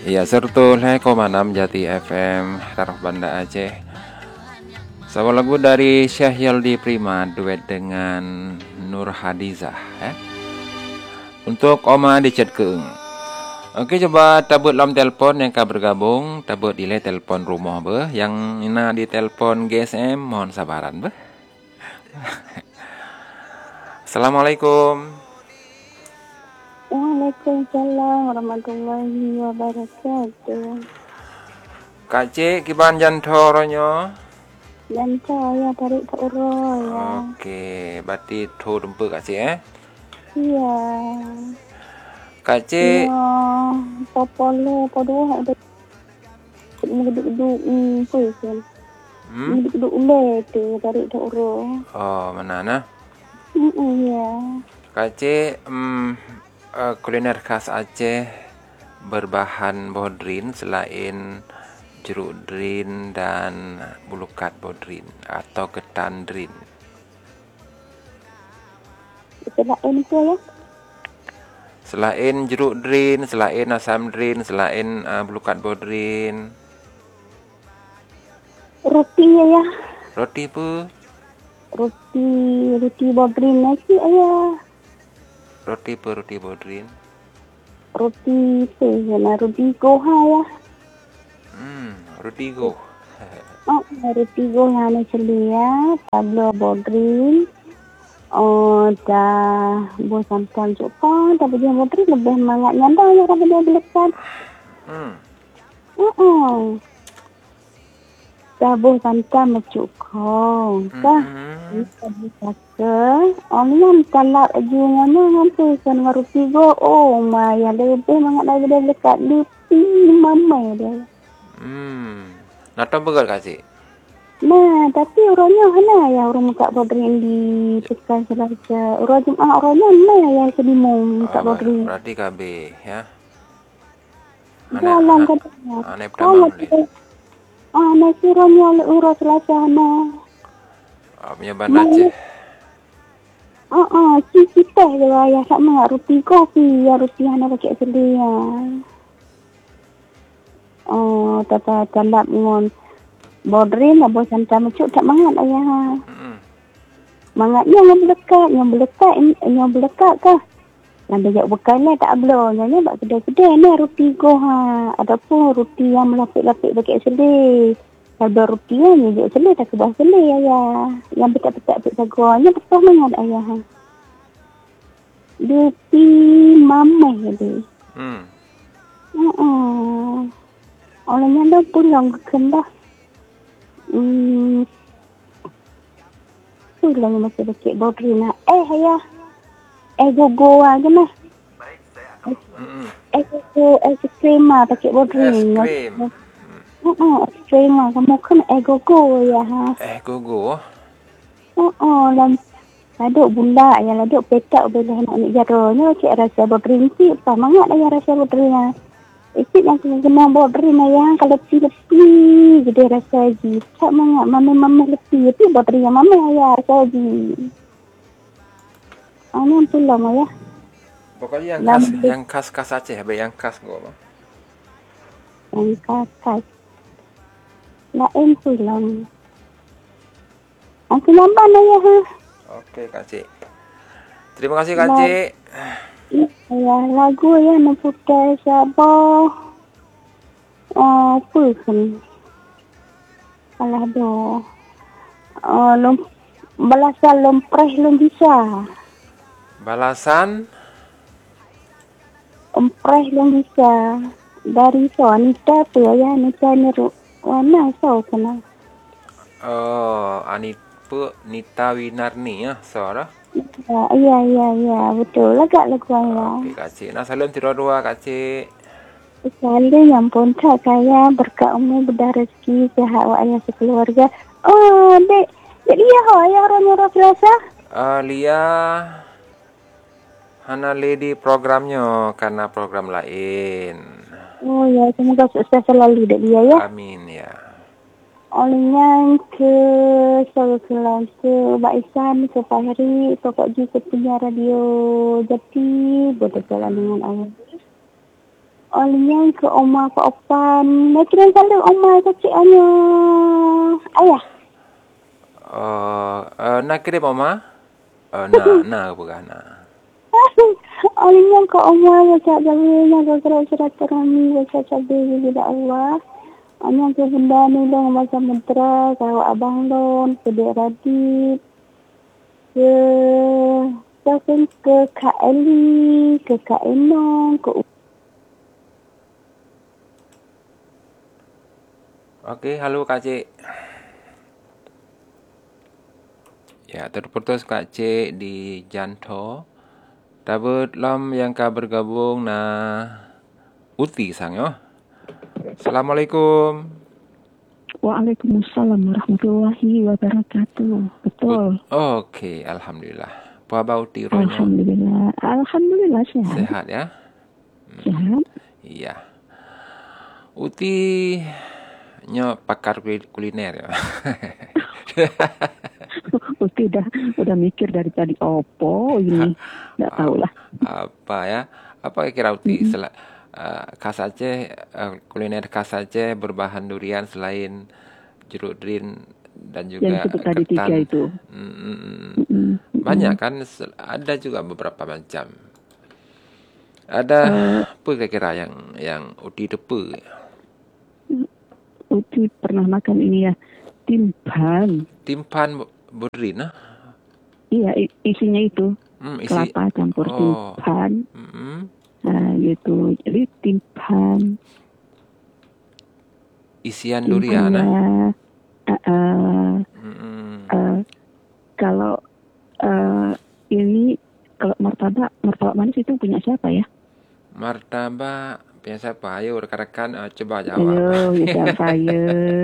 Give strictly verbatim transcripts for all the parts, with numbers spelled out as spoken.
Iya, sertul hai koma enam Jati F M Taraf Banda Aceh. Sebuah lagu dari Syahyaldi Prima duet dengan Nur Hadizah eh? Untuk Oma di chat keeng. Oke, coba tabut lam telpon yang kau bergabung. Tabut delay telpon rumah be. Yang ina di telpon G S M mohon sabaran be. Assalamualaikum. Waalaikumsalam warahmatullahi wabarakatuh. Kak Cik, kiban jantoronyo? Janto ya tarik toro ya. Oke, berarti tu dempe Kak Cik eh? Iya. Kak Cik. Ya, popole podo ada ngeduk-ngeduk hmm puisan. Hmm? Ngeduk-ngeduk ule tu tarik toro. Oh, mana nah? Hmm ya. Kak Cik, hmm, uh, kuliner khas Aceh berbahan bodrin selain jeruk drin dan bulukat bodrin atau ketan drin. Selain tu ya. Selain jeruk drin, selain asam drin, selain uh, bulukat bodrin. Roti ya. Roti pu? Roti, roti bodrin nasi ayah. Roti pu roti bodrin. Roti tu ya, roti goha ya. Hmm, roti go. Oh, roti goha ni celia, tablo bodrin. Oh, dah bosan kan juga. Tapi dia bodrin lebih semangat nyanda ya kalau dia belekat. Hmm. Oh, dah bosan kan mencukup. Dah, bisa bisa ke. Oh, ni yang talak ajunya ni nanti kan roti go. Oh, maya lebih semangat lagi dia belekat. Lupi mama dia. Hmm. Nata begal Kak Cik? Nah, tapi orangnya mana yang orang muka bodrin di tekan selasa. Orang Jumaat orangnya mana yang sedimung muka Oh, bodrin. berarti K B ya. Dalam katanya. Aneh Kalau pertama kita ah nasi orangnya urus selasa na. Oh, punya Banda Aceh. Ah ah, si kita je lah yang sama roti kopi, ya roti hana pakai sedia. Oh, tata talap ngon bodrin lah bosan sama cuk tak mangat ayah. Hmm. Mangatnya yang belekat, yang belekat, yang belekat kah? Yang banyak bekal lah tak belum. Yang ni buat kedai-kedai ni roti goha. Ataupun roti yang melapik-lapik pakai selir. Kalau roti yang ni je selir tak kebah selir ayah. Yang petak-petak pek sagornya betul mangat ayah. Roti mamah dia. Hmm. Uh-uh. Orangnya dah pulang ke Kedah. Hmm. Pulang masih pakai bodrin lah. Eh ayah. Eh gogo aja mah. Hmm. Eh gogo es krim lah pakai bodrin. Es krim. Oh, es krim lah. Kamu kan eh gogo ya ha. Eh gogo. Oh, oh dan laduk bunda ya laduk petak boleh nak ni jaronya cik rasa bodrin si apa mangat lah ya rasa bodrin lah. Ikut yang kena bodrin lah ya kalau lepi-lepi gede rasa haji. Tak mangat mama-mama lepi tapi bodrin yang mama ya rasa haji. Ah, ni pulang lah ya. Pokoknya yang khas, yang khas khas Aceh, be yang khas gua mah. Yang kakak. Lain pulang. Aku nampak lah ya ha. Oke Kak Cik. Terima kasih Kak Cik. Ya, lagu ya nak putar Sabah. Oh, apa kan? Alah dah. Oh, lom, balasan lompreh lom bisa. Balasan Lompreh lom bisa. Dari so, Anita tu ya, Anita ni warna so kena. oh Anipu Nita Winarni ya, suara. Ya, iya, iya, iya, betul. Lagak lagu ya. Oke Kak Cik. Nah, salam tiro dua Kak Cik. Sekali yang pun tak kaya berkat umur bedah rezeki sehat wa ayah sekeluarga. Oh, dek, dek dia ho ayah orang-orang biasa. Uh, Lia Hana Lady programnya karena program lain. Oh ya, semoga sukses selalu dek dia ya. Amin ya. Olehnya ke Salukulan ke Mbak Isan, ke Pak Heri, Pokok Ju ke punya radio Jati, boleh jalan dengan awal. Olinya ke oma ke opan. Nak kira kalau oma kecil hanya ayah. Oh, uh, nak kirim Oma? Uh, nah, nah bukan nah. Olinya ke oma baca jawabnya ke surat terami baca cabai bila Allah. Hanya ke benda ni dong baca mantra kau abang don ke Dek Radit ke Bahkan ke Kak Eli, ke Kak Enong, ke Oke, halo Kak Cik. Ya, terputus Kak Cik di Janto. Dabut lam yang ka bergabung na Uti sang yo. Assalamualaikum. Waalaikumsalam warahmatullahi wabarakatuh. Betul. Oke, alhamdulillah. Puaba Uti ronya. Alhamdulillah. Alhamdulillah sehat. Sehat ya? Sehat. Iya. Uti nyo pakar kuliner ya. Uti udah udah mikir dari tadi opo ini. Enggak tahu lah. Apa ya? Apa kira Uti Mm-mm. sel- uh, khas Aceh, uh, kuliner khas Aceh berbahan durian selain jeruk durian dan juga Yang disebut tadi ketan. tiga itu. Mm-mm. Mm-mm. Banyak kan, sel- ada juga beberapa macam. Ada Eh, apa kira-kira yang yang Uti depe? Uti pernah makan ini ya, timpan. Timpan berdurian, nah? Iya, i- isinya itu Hmm, isi. kelapa campur Oh. timpan. Mm-mm. Nah, gitu. Jadi timpan. Isian durian, nah? Timpannya eh, eh, Mm-mm. eh, kalau eh, ini kalau martabak martabak manis itu punya siapa ya? Martabak punya siapa? Ayo rekan-rekan, uh, coba jawab. Ayo, bisa saya.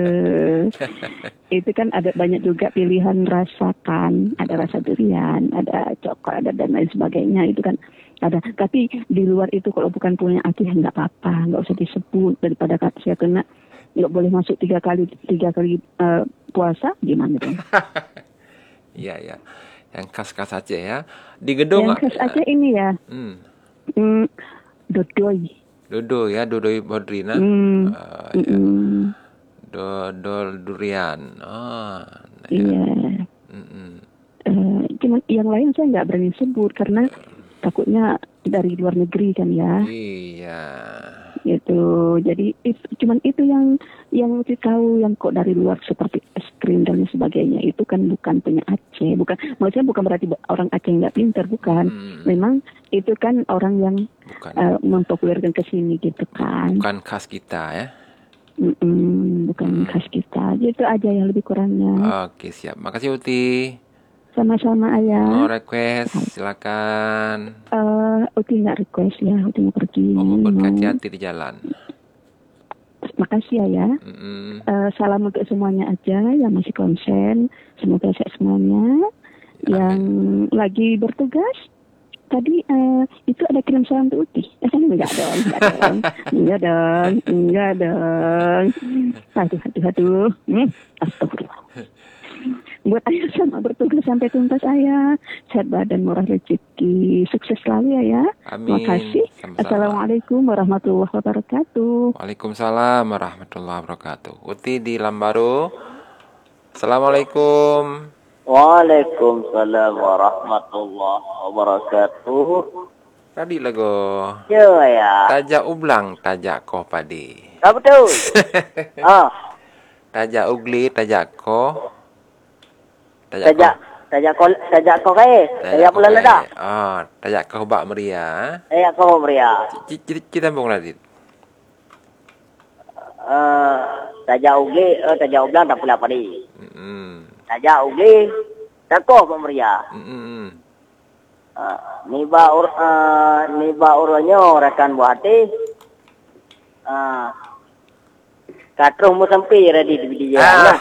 Itu kan ada banyak juga pilihan rasakan, ada rasa durian, ada coklat, ada dan lain sebagainya. Itu kan ada. Tapi di luar itu kalau bukan punya Aceh nggak apa-apa, nggak usah disebut daripada kata saya kena nggak boleh masuk tiga kali tiga kali eh, puasa gimana dong? Iya, iya. Yang khas-khas Aceh ya. Di gedung. Yang khas Aceh ini ya, Hmm. hmm, dodoi. Dodo ya, dodoi bodrina. Hmm, Uh, ya. mm-mm. Dodol durian. Oh, ya. Iya. Mm-mm. Eh, cuman yang lain saya nggak berani sebut karena takutnya dari luar negeri kan ya, Iya. gitu. Jadi itu, cuman itu yang yang kita tahu yang kok dari luar seperti es krim dan lain sebagainya itu kan bukan punya Aceh, bukan. Maksudnya bukan berarti orang Aceh nggak pintar, bukan. Hmm. Memang itu kan orang yang Bukan. eh, mempopulerkan ke sini gitu kan. Bukan khas kita ya. Mm-mm, bukan Hmm. khas kita. Itu aja yang lebih kurangnya. Oke, siap. Makasih Uti. Sama-sama ayah. Mau request silakan. Eh, Uti nggak request ya, Uti mau pergi. Oh, mau Mau- berhati-hati di jalan. Makasih ya ya. Mm-mm. Eh, salam untuk semuanya aja yang masih konsen. Semoga sehat semuanya. Yang lagi bertugas. Tadi eh, itu ada kirim salam untuk Uti. Eh, enggak dong, enggak dong. Enggak dong, enggak dong. Aduh, aduh, aduh. Hmm, astagfirullah. Buat ayah sama bertugas sampai tuntas ayah. Sehat badan, murah rezeki. Sukses selalu ya ya. Amin. Terima kasih. Sama-sama. Assalamualaikum warahmatullahi wabarakatuh. Waalaikumsalam warahmatullahi wabarakatuh. Uti di Lambaru. Assalamualaikum. Waalaikumsalam warahmatullahi wabarakatuh. Tadi lagu Ya ya. tajak ublang, tajak koh padi. Ah betul. Ah, Tajak ugli, tajak koh. tajak tajak kol tajak kau kai. Tajak pula lada. Ah, tajak koh bak meria. Tajak kau beria. Kita sambung lagi. Eh, tajak ugi, eh tajak ublang tak pula padi. Hmm. Tajak ugi, takoh pemeria. Hmm. Ah, ni ba ur ah, ni ba uranyo rekan buah hati. Ah, katruh mu sampai ready di dia. Ah.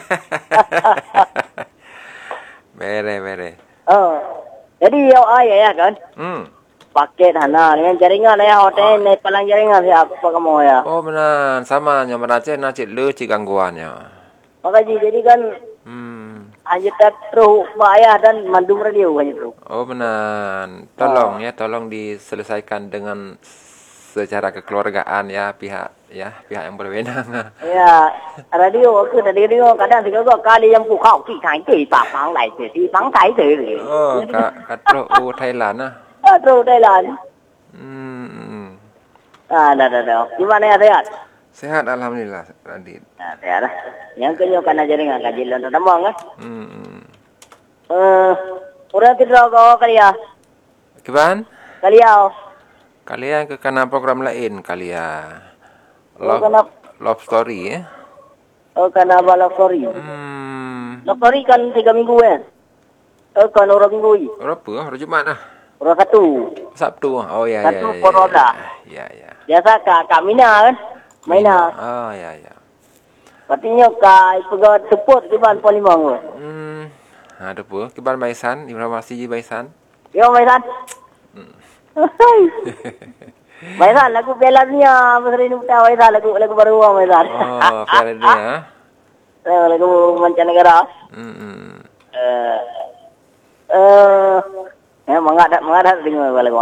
Bere, bere. Oh. Jadi yo ayah ya kan. Hmm. Paket hana dengan jaringan ya hotel naik palang jaringan siapa kamu ya. Oh benar, sama nyaman Aceh nacik le ci gangguannya. Makasih jadi kan Hmm. hanya terus bayar dan mandum radio hanya terus. Oh benar. Tolong ya, tolong diselesaikan dengan secara kekeluargaan ya pihak ya pihak yang berwenang. Ya, radio aku tadi radio kadang tiga gua kali yang pu khao ki kai ki pa pang lai ti ti pang tai ti. Oh, Kak Katro U Thailand ah. Aduh, Thailand. Hmm. Ah, dah dah dah. Gimana ya, sehat? Sehat alhamdulillah, Radit. Nah, sehat lah. Yang kenyo kana jaringan kaji lan tambang kan. Hmm. Eh, orang tidak kau kalian. Kiban? Kalian. Kalian ke kana program lain kalian. Oh, Love, kana- love story ya. Oh, kana balak sorry. Hmm. Love story kan tiga minggu eh. Oh, kan orang minggu ini. Berapa? Hari Jumat ah. Orang satu. Sabtu. Oh ya ya. Sabtu, ya, Pondok ya, Abdah. ya ya. Biasa kak kak Mina kan. Mina. Oh ya ya. Patinya kak pegat support di ban Polimang. Hmm. Ada apa? Kiban Baisan, informasi di Baisan. Yo, Maisan. Maisan lagu Piala Dunia pasal ini buta Maisan lagu lagu baru Maisan. Oh, Piala Dunia. Eh, lagu mancanegara. Hmm. hmm. Eh eh ya mengadat mengadat dengar lagu.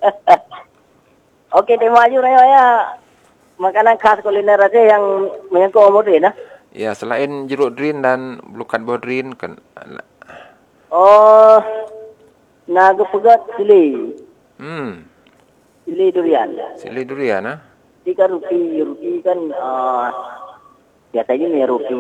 Okey, terima kasih Raya ya. Makanan khas kuliner aja yang mengakomodir nah. Ya, selain jeruk drin dan belukat bodrin kan. Oh, naga pegat sili. Hmm. Sili durian. Sili durian ah. Jika rupi, rupi kan uh, biasanya ni rupi,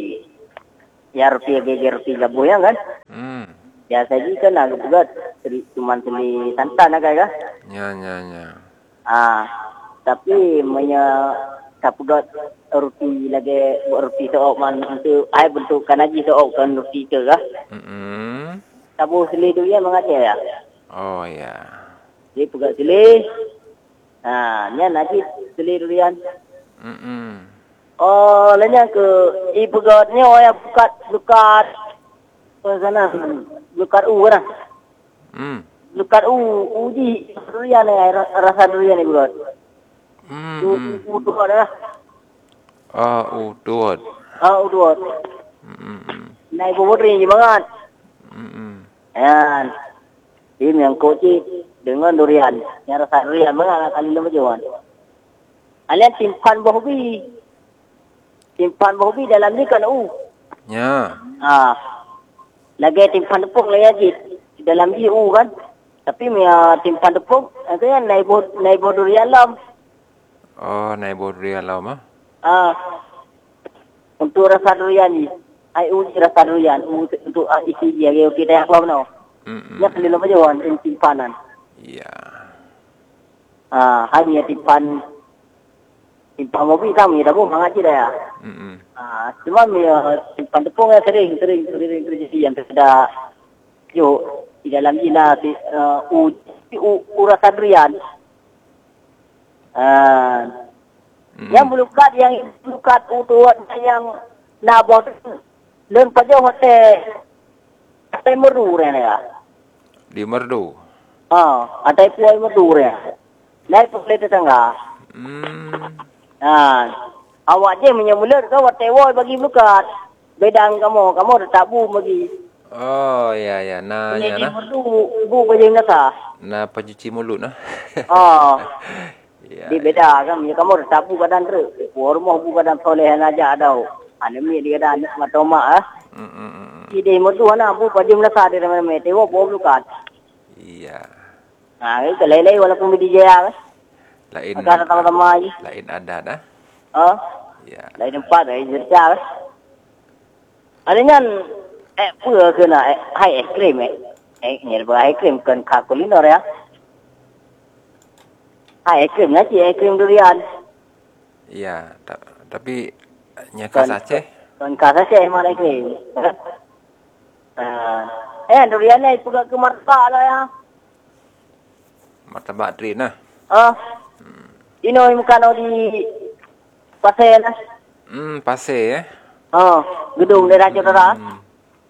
ya rupi geger rupi laboyang kan. Hmm. Biasanya kan naga pegat cuma sili santan agak kan. Ya ya ya. Ah, tapi menya tapugat rupi lagi rupi seok man untuk ai bentuk kanaji seok kan rupi ke kah? Hmm. Tabu sili durian mengajar ya. Oh ya. Dia pegat sili. Ah, nya nasi sili durian. Hmm. Oh, lainnya ke i pegatnya oh ya bukat bukat ke sana bukat u kan. Hmm. Bukat u uji durian ni rasa durian ni bukat. Hmm. U hmm. u tu ada. Oh, udut. Ah, u tu. Hmm. hmm. Naik bobot ni banget. Hmm. Ya. Ini yang koci dengan durian. Yang rasa durian banget kali lama jawan. Alian simpan bohbi. Simpan bohbi dalam ni kan u. Ya. Ah. Lagi simpan tepung lagi aja. Di dalam ni u kan. Tapi mia simpan tepung, itu kan naik bo naik bo durian lam. Oh, naik bodrian lah mah. Ah. Untuk rasa durian ni. Ai u rasa durian untuk uh, isi dia kita yang kelam no. Hmm. Ya kali lama jawan simpanan. Ya. Ah, hanya simpan simpan mobil kami dah pun mengaji dah ya. Hmm. Ah, cuma ya simpan tepung ya sering sering sering terjadi yang tidak yo di dalam jina si uh, u, u u rasa durian. Ah, Hmm. yang belukat yang belukat utuan yang nabot len pada hotel hotel meru ya. Di Merdu. Ah, ada puai meru ya. Naik boleh tetangga. Hmm. Ah, awak je menyemulut kau tewoi bagi belukat. Bedang kamu, kamu dah tabu bagi. Oh, ya ya. Nah, ya Ini nah. perlu bu bagi nasa. Nah, pencuci mulut nah. Ah, Ya. di beda kan, kamu dah tabu kadang tu. Rumah bu kadang soleh aja ada. Ane mi dia dah matoma ah. Hmm. hmm, hmm. Ide modu ana bu bagi nasa dia mana tewo bu belukat. Iya. Ah, itu lelai walaupun di jaya kan. Lain. Agak sama-sama aja. Lain ada dah. Ah, Ya. lain tempat lain cerita kan. Adanya eh pura kena eh, hai es krim eh. Eh, ni ada es krim kan kak kuliner ya. Hai es krim nasi es krim durian. Iya, ta- tapi nyakas Aceh. Kan kak saya mana es krim. Ah, eh durian ni pura ke martabak lah ya. Martabak Drin nah. Ah. Ini bukan di pasar lah. Hmm, pasir eh. Oh, gedung di Raja Dara. Hmm.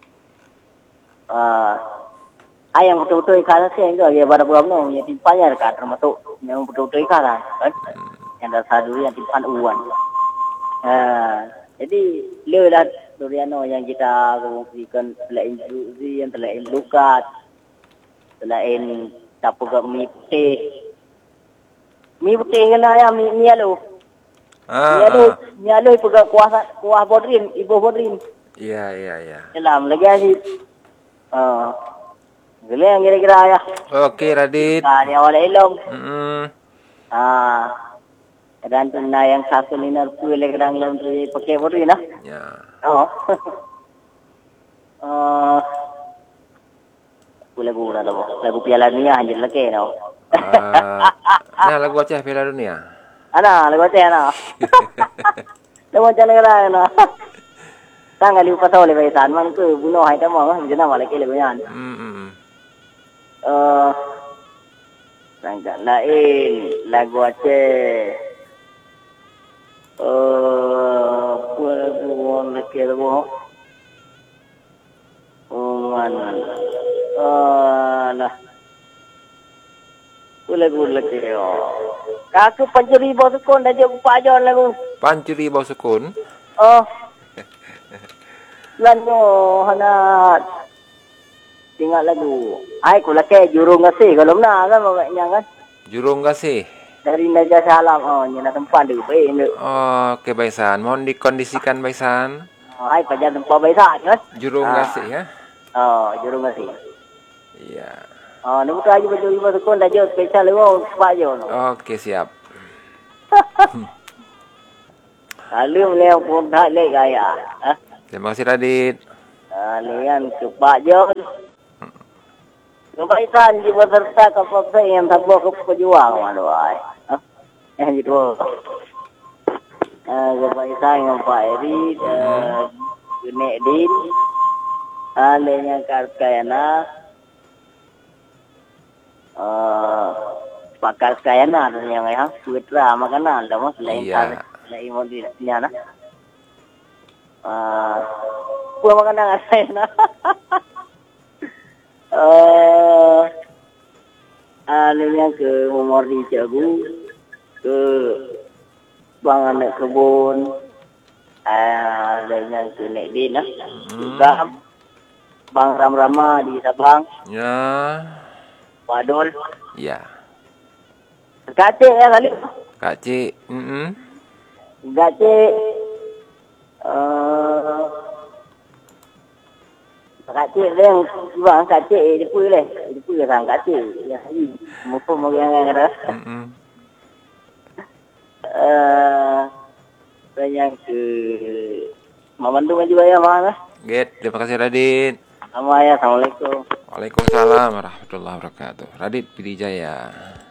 Ah, ayam betul-betul ikan saya enggak ya pada bulan no, ya timpanya dekat termasuk yang betul-betul ikan kan. Yang dasar durian timpan uan. Ah, jadi lelah durian no yang kita berikan selain juzi yang selain lukat, selain tapugak mie putih. Mi putih kena ayam, mi, mi alu. Ah, Mi alu, ah. mi alu pegang kuah, kuah bodrin, ibu bodrin. Iya, iya, iya. Dalam lagi asyik. Uh, Geleng kira-kira ya. Oke, Radit. Nah, dia awal elong. Mm-mm. Ah, dan tu na yang satu ni nak puai kerang lom tu pakai bodrin lah. Ya. Oh. Uh, Lagu lah tu. Lagu Piala Dunia hanya lagi tau. Ah, nah lagu Aceh Piala Dunia. Ana, lagu Aceh ana. Lagu macam negara ana. Tanggal lupa tahu le baisan man tu bunuh hai tamu kan jena wala ke le bayan. Hmm. Eh tanggal lain lagu Aceh. Eh puan le ke lo. Oh mana. Ah nah. Lagu lagi oh. Kaku pencuri bos kon dah jauh pajon lagu. Pancuri Bau Sukun. Oh. Lano hana tinggal lagu. Ai ku lake jurung ngasih kalau na kan maknya kan. Jurung Kasih. Dari Naja Salam oh nyana tempat deuk bae deuk. Oh, oke Baisan. Mohon dikondisikan Baisan. Oh, ai pajan tempat bae sah kan. Jurung Ah. Kasih ya. Oh, jurung ngasih. Iya. Oh, nu buka aja baju lima sekon dah jauh spesial lu pak jo. Oke, siap. Lalu melihat pun tak lek gaya. Ah. Terima kasih Radit. Ah, lian ke pak jo. Kebaikan di peserta kapal yang tak bawa ke pejuang malu ai. Ah. Yang itu. Ah, kebaikan yang Pak Eri dan Junek Din. Alenya Karkayana. Uh, pakar kayana ada yang ya suitra makanan dah mas lain Iya. lain mau di nyana ah buah makanan kayana eh ada yang ke umur di Jagu ke bang anak kebun ada yang ke Nekdin lah juga bang Ram Rama di Sabang Ya. Wadol Ya. Kacik ya kali. Kak Cik. Mm-mm. Kacik. Uh, kacik yang bang kacik dia pun leh. Dia pun orang kacik. Ya hari. Muka mau yang ada. Mm-mm. Eh, banyak ke Mamandu juga ya mana? Get, terima kasih Radit. Sama ya, assalamualaikum. Waalaikumsalam warahmatullahi wabarakatuh. Radit Pidijaya.